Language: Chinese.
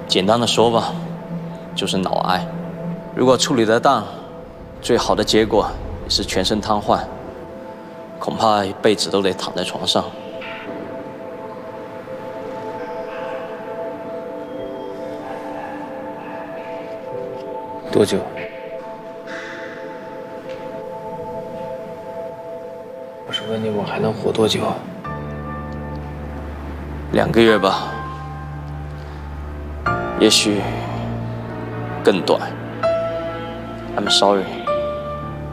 简单的说吧，就是脑癌。如果处理得当，最好的结果也是全身瘫痪，恐怕一辈子都得躺在床上。 多久？我是问你，我还能活多久 ？2个月吧，也许更短。I'm sorry。